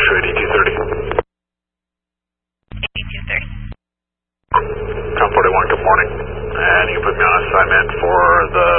show 8230. 8230. Com 41, good morning. And you can put me on assignment for the